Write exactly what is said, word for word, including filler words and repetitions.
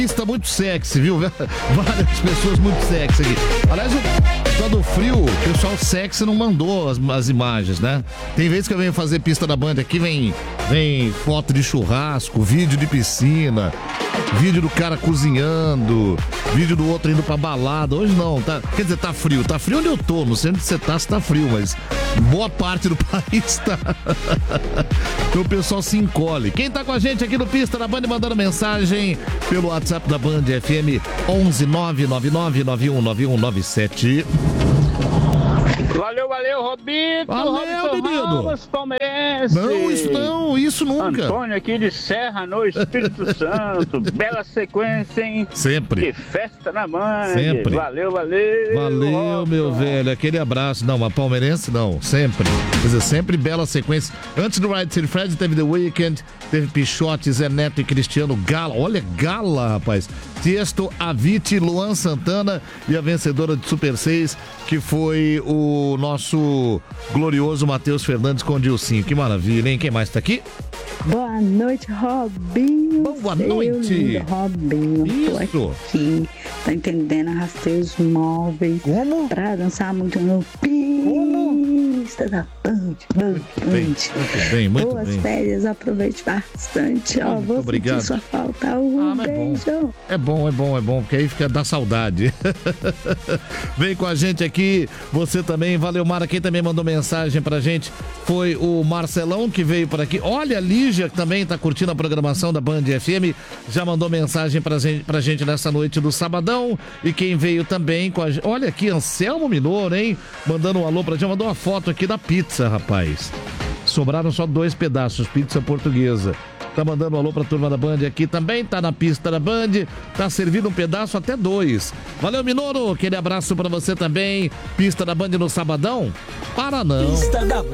Está muito sexy, viu? Várias pessoas muito sexy aqui. Aliás, só do frio, o pessoal sexy não mandou as, as imagens, né? Tem vezes que eu venho fazer pista da Band aqui, vem, vem foto de churrasco, vídeo de piscina, vídeo do cara cozinhando, vídeo do outro indo pra balada. Hoje não, tá, quer dizer, tá frio. Tá frio onde eu tô, não sei onde você tá, se tá frio, mas boa parte do país tá. Então o pessoal se encolhe. Quem tá com a gente aqui no Pista da Band mandando mensagem pelo WhatsApp da Band F M onze nove nove nove nove um nove um nove sete. Valeu, valeu, Robito. Valeu, menino. Ramos, palmeirense. Não, isso não, isso nunca. Antônio aqui de Serra, no Espírito Santo. Bela sequência, hein? Sempre. Que festa na mãe. Sempre. Valeu, valeu. Valeu, Robson. meu velho. Aquele abraço. Não, mas palmeirense não. Sempre. Quer dizer, sempre bela sequência. Antes do Ride City Fred teve The Weeknd, teve Pichote, Zé Neto e Cristiano Gala. Olha, Gala, rapaz. Tiesto, Avicii, Luan Santana e a vencedora de Super seis, que foi o nosso glorioso Matheus Fernandes com o Dilcinho. Que maravilha, hein? Quem mais tá aqui? Boa noite, Robinho. Boa noite. Lindo Robinho. Isso. Tô aqui, tá entendendo? Arrastei os móveis. Como? Pra dançar muito no pista da Band. Band, Bem, Band. muito bem, muito Boas bem. férias, aproveite bastante. Ó, Muito vou obrigado. sentir sua falta. Um Ah, mas é bom. beijo. É bom, é bom, é bom, porque aí fica da saudade. Vem com a gente aqui, você também, valeu Mara, quem também mandou mensagem pra gente foi o Marcelão, que veio por aqui. Olha, a Lígia, que também tá curtindo a programação da Band F M, já mandou mensagem pra gente, pra gente nessa noite do sabadão. E quem veio também com a gente, olha aqui, Anselmo Minoro, hein, mandando um alô pra gente, mandou uma foto aqui da pizza, rapaz. Sobraram só dois pedaços, pizza portuguesa. Tá mandando um alô pra turma da Band aqui também, tá na pista da Band, tá servindo um pedaço até dois. Valeu, Minoro, aquele abraço pra você também. Pista da Band no sabadão? Para não. Pista da